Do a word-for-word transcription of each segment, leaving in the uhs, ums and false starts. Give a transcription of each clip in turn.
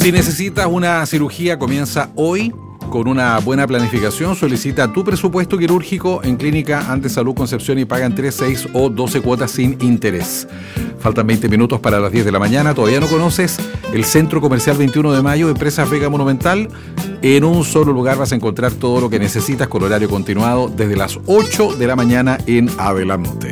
Si necesitas una cirugía, comienza hoy. Con una buena planificación, solicita tu presupuesto quirúrgico en Clínica Andes Salud Concepción y pagan tres, seis o doce cuotas sin interés. Faltan veinte minutos para las diez de la mañana. ¿Todavía no conoces el Centro Comercial veintiuno de mayo, Empresas Vega Monumental? En un solo lugar vas a encontrar todo lo que necesitas con horario continuado desde las ocho de la mañana en adelante.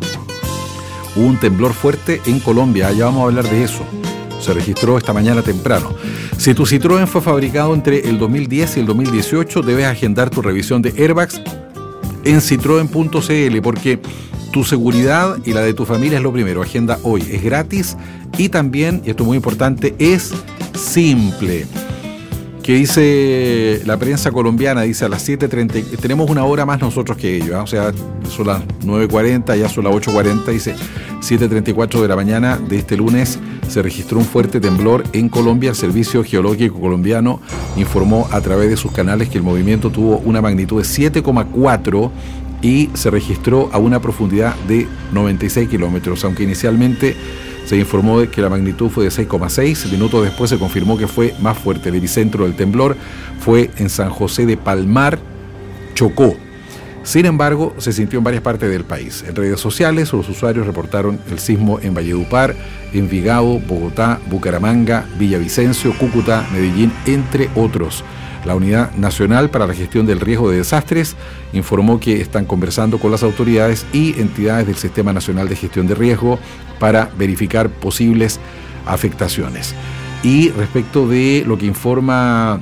Hubo un temblor fuerte en Colombia, ya vamos a hablar de eso. Se registró esta mañana temprano. Si tu Citroën fue fabricado entre el dos mil diez y el dos mil dieciocho, debes agendar tu revisión de airbags en citroen punto c l porque tu seguridad y la de tu familia es lo primero. Agenda hoy, es gratis y también, y esto es muy importante, es simple. ¿Qué dice la prensa colombiana? Dice a las siete treinta, tenemos una hora más nosotros que ellos, ¿eh? O sea, son las nueve cuarenta, ya son las ocho cuarenta, dice siete treinta y cuatro de la mañana de este lunes. Se registró un fuerte temblor en Colombia. El Servicio Geológico Colombiano informó a través de sus canales que el movimiento tuvo una magnitud de siete coma cuatro y se registró a una profundidad de noventa y seis kilómetros, aunque inicialmente se informó de que la magnitud fue de seis coma seis. Minutos después se confirmó que fue más fuerte. El epicentro del temblor fue en San José de Palmar, Chocó. Sin embargo, se sintió en varias partes del país. En redes sociales, los usuarios reportaron el sismo en Valledupar, Envigado, Bogotá, Bucaramanga, Villavicencio, Cúcuta, Medellín, entre otros. La Unidad Nacional para la Gestión del Riesgo de Desastres informó que están conversando con las autoridades y entidades del Sistema Nacional de Gestión de Riesgo para verificar posibles afectaciones. Y respecto de lo que informa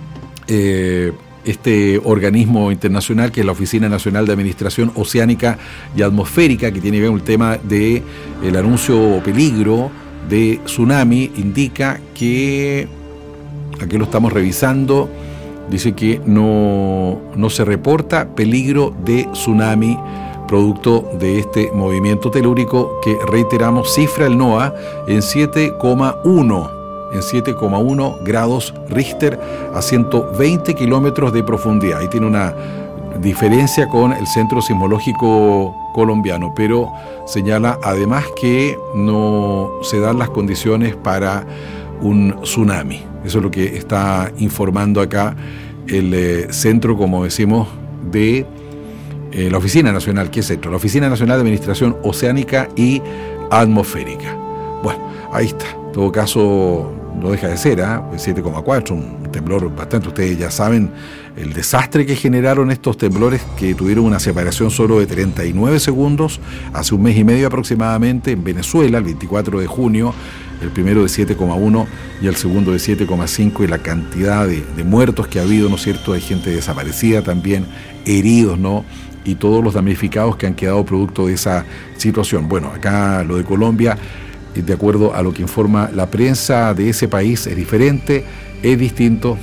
eh, este organismo internacional, que es la Oficina Nacional de Administración Oceánica y Atmosférica, que tiene que ver con el tema del anuncio o peligro de tsunami, indica que, aquí lo estamos revisando, dice que no, no se reporta peligro de tsunami producto de este movimiento telúrico que, reiteramos, cifra el NOAA en siete coma uno. en siete coma uno grados Richter a ciento veinte kilómetros de profundidad. Ahí tiene una diferencia con el Centro Sismológico Colombiano, pero señala además que no se dan las condiciones para un tsunami. Eso es lo que está informando acá el eh, centro, como decimos, de eh, la Oficina Nacional. ¿Qué centro? La Oficina Nacional de Administración Oceánica y Atmosférica. Bueno, ahí está. En todo caso, no deja de ser, ¿eh? siete coma cuatro, un temblor bastante. Ustedes ya saben el desastre que generaron estos temblores, que tuvieron una separación solo de treinta y nueve segundos hace un mes y medio aproximadamente en Venezuela, el veinticuatro de junio, el primero de siete coma uno y el segundo de siete coma cinco, y la cantidad de, de muertos que ha habido, ¿no es cierto? Hay gente desaparecida también, heridos, ¿no? Y todos los damnificados que han quedado producto de esa situación. Bueno, acá lo de Colombia, de acuerdo a lo que informa la prensa de ese país, es diferente, es distinto,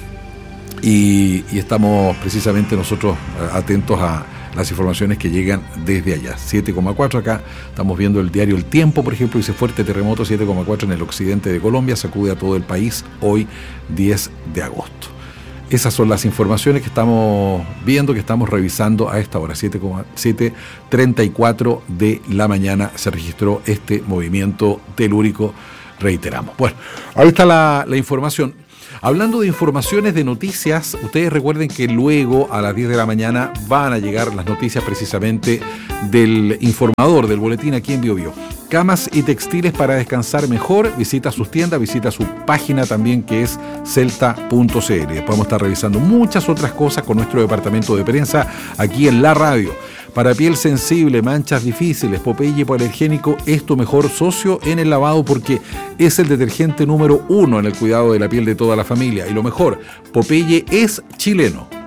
y, y estamos precisamente nosotros atentos a las informaciones que llegan desde allá. siete coma cuatro acá, estamos viendo el diario El Tiempo, por ejemplo, dice fuerte terremoto siete coma cuatro en el occidente de Colombia, sacude a todo el país hoy diez de agosto. Esas son las informaciones que estamos viendo, que estamos revisando a esta hora. siete treinta y cuatro de la mañana se registró este movimiento telúrico, reiteramos. Bueno, ahí está la, la información. Hablando de informaciones, de noticias, ustedes recuerden que luego a las diez de la mañana van a llegar las noticias precisamente del informador, del boletín aquí en BioBio. Camas y textiles para descansar mejor. Visita sus tiendas, visita su página también, que es celta punto c l. Después vamos a estar revisando muchas otras cosas con nuestro departamento de prensa aquí en la radio. Para piel sensible, manchas difíciles, Popeye hipoalergénico es tu mejor socio en el lavado, porque es el detergente número uno en el cuidado de la piel de toda la familia. Y lo mejor, Popeye es chileno.